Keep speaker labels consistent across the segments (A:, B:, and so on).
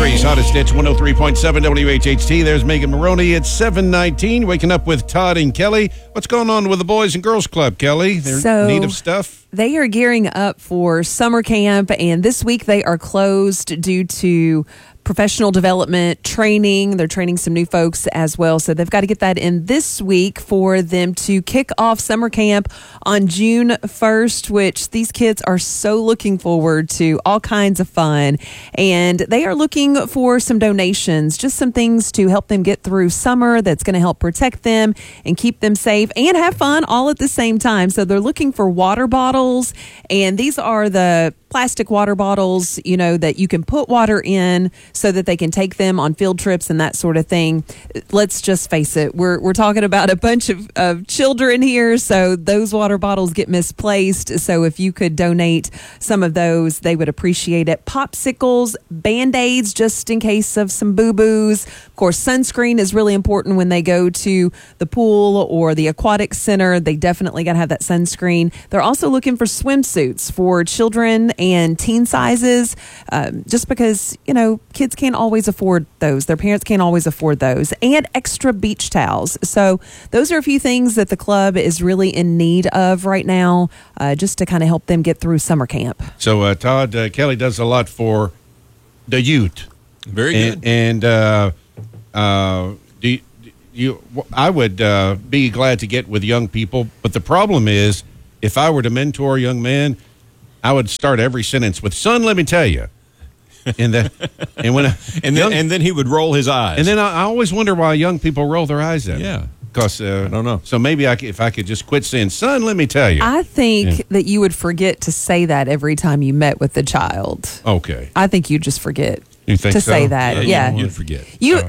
A: Missouri's hottest hits, 103.7 WHHT. There's Megan Maroney. It's 7:19. Waking up with Todd and Kelly. What's going on with the Boys and Girls Club, Kelly? They're in need of stuff.
B: They are gearing up for summer camp, and this week they are closed due to professional development training. They're training some new folks as well, so they've got to get that in this week for them to kick off summer camp on June 1st, which these kids are so looking forward to. All kinds of fun, and they are looking for some donations, just some things to help them get through summer that's going to help protect them and keep them safe and have fun all at the same time. So they're looking for water bottles, and these are the plastic water bottles, you know, that you can put water in so that they can take them on field trips and that sort of thing. Let's just face it, we're talking about a bunch of children here, so those water bottles get misplaced. So if you could donate some of those, they would appreciate it. Popsicles, Band-Aids, just in case of some boo-boos. Of course, sunscreen is really important when they go to the pool or the aquatic center. They definitely got to have that sunscreen. They're also looking for swimsuits for children and teen sizes, just because, you know, kids can't always afford those. Their parents can't always afford those. And extra beach towels. So those are a few things that the club is really in need of right now, just to kind of help them get through summer camp. So,
A: Todd, Kelly does a lot for the youth.
C: Very good.
A: And I would be glad to get with young people, but the problem is, if I were to mentor a young man, I would start every sentence with, "Son, let me tell you." And then
C: he would roll his eyes.
A: And then I always wonder why young people roll their eyes at me.
C: Yeah.
A: Because
C: I don't know.
A: So maybe if I could just quit saying, "Son, let me tell you."
B: I think that you would forget to say that every time you met with the child.
A: Okay.
B: I think you'd just forget
A: to
B: say that. Yeah.
C: You'd forget.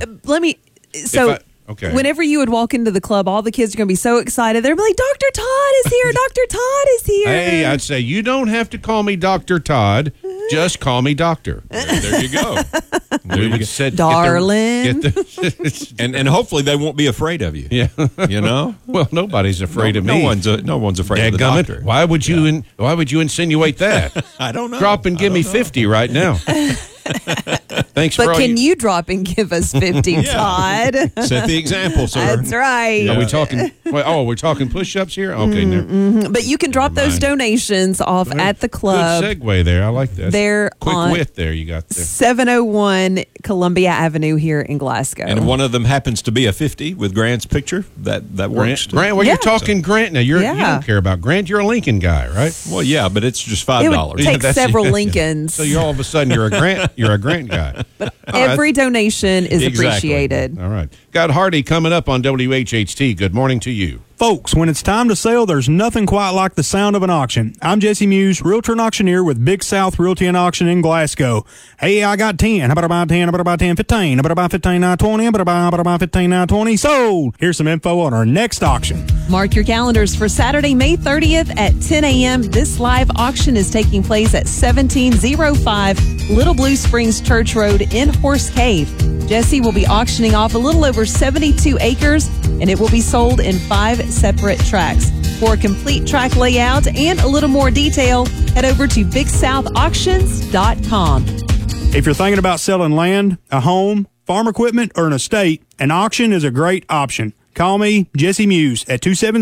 A: Okay.
B: Whenever you would walk into the club, all the kids are going to be so excited. They're like, "Dr. Todd is here. Dr. Todd is here."
A: Hey, I'd say, you don't have to call me Dr. Todd. Just call me Doctor.
C: There you go.
A: We would sit,
B: darling.
A: and
C: hopefully they won't be afraid of you.
A: Yeah.
C: You know?
A: Well, nobody's afraid of me.
C: No one's afraid of the doctor.
A: Why would you insinuate that?
C: I don't know.
A: Drop and give me 50 right now. Thanks for all
B: can you drop and give us 50, Todd?
C: Set the example, sir.
B: That's right.
A: Are we talking? We're talking push-ups here. Okay,
B: But you can drop those donations off at the club.
A: Good segue there. I like that.
B: They're
A: quick
B: on
A: wit there. You got there.
B: 701 Columbia Avenue here in Glasgow.
C: And if one of them happens to be a 50 with Grant's picture, that works.
A: Grant, you're talking Grant now. You don't care about Grant. You're a Lincoln guy, right?
C: Well, yeah, but it's just $5.
B: It would take several Lincolns.
A: So you're all of a sudden you're a Grant guy.
B: But every donation is appreciated.
A: All right. Got Hardy coming up on WHHT. Good morning to you.
D: Folks, when it's time to sell, there's nothing quite like the sound of an auction. I'm Jesse Muse, realtor and auctioneer with Big South Realty and Auction in Glasgow. Hey, I got 10. How about I buy 10? How about I buy 10, 15? How about I buy 15, now 20? How about I buy 15, now 20? Sold! Here's some info on our next auction.
B: Mark your calendars for Saturday, May 30th at 10 a.m. This live auction is taking place at 1705 Little Blue Springs Church Road in Horse Cave. Jesse will be auctioning off a little over 72 acres, and it will be sold in 5 separate tracks. For a complete track layout and a little more detail, head over to BigSouthAuctions.com.
D: If you're thinking about selling land, a home, farm equipment, or an estate, an auction is a great option. Call me, Jesse Muse, at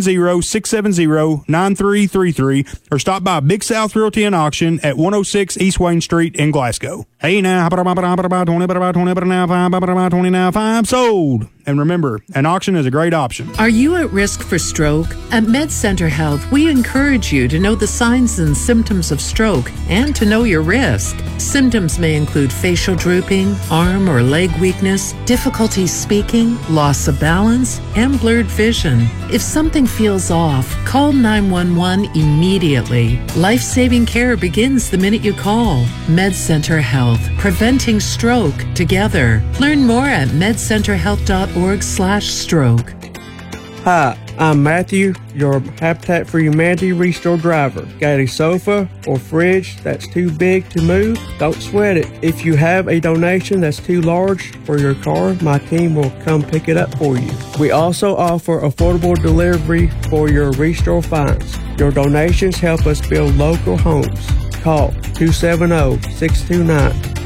D: 270-670-9333 or stop by Big South Realty and Auction at 106 East Wayne Street in Glasgow. Hey, now, how about I buy 20, now 5, now 5, sold. And remember, an auction is a great option.
E: Are you at risk for stroke? At MedCenter Health, we encourage you to know the signs and symptoms of stroke and to know your risk. Symptoms may include facial drooping, arm or leg weakness, difficulty speaking, loss of balance, and blurred vision. If something feels off, call 911 immediately. Life-saving care begins the minute you call. MedCenter Health, preventing stroke together. Learn more at medcenterhealth.org/stroke.
F: Hi, I'm Matthew, your Habitat for Humanity Restore driver. Got a sofa or fridge that's too big to move? Don't sweat it. If you have a donation that's too large for your car, my team will come pick it up for you. We also offer affordable delivery for your Restore finds. Your donations help us build local homes. Call 270-629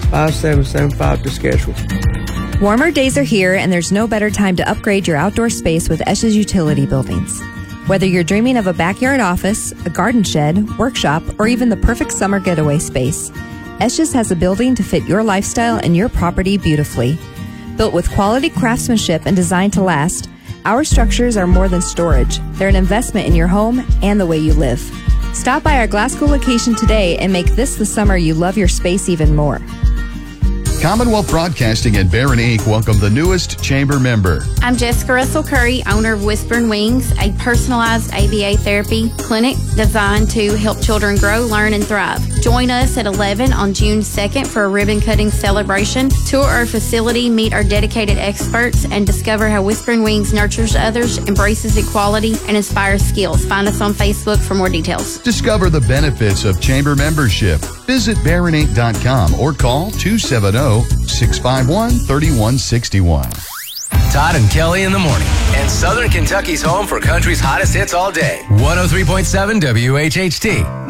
F: 5775 to schedule.
G: Warmer days are here, and there's no better time to upgrade your outdoor space with Esch's utility buildings. Whether you're dreaming of a backyard office, a garden shed, workshop, or even the perfect summer getaway space, Esch's has a building to fit your lifestyle and your property beautifully. Built with quality craftsmanship and designed to last, our structures are more than storage. They're an investment in your home and the way you live. Stop by our Glasgow location today and make this the summer you love your space even more.
H: Commonwealth Broadcasting and Barron Inc. welcome the newest chamber member.
I: I'm Jessica Russell Curry, owner of Whispering Wings, a personalized ABA therapy clinic designed to help children grow, learn, and thrive. Join us at 11 on June 2nd for a ribbon-cutting celebration. Tour our facility, meet our dedicated experts, and discover how Whispering Wings nurtures others, embraces equality, and inspires skills. Find us on Facebook for more details.
H: Discover the benefits of chamber membership. Visit barroninc.com or call 270-651-3161.
J: Todd and Kelly in the morning. And Southern Kentucky's home for country's hottest hits all day. 103.7 WHHT.